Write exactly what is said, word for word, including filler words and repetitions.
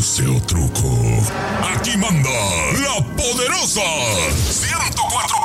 dulce o truco. Aquí manda la poderosa ciento cuatro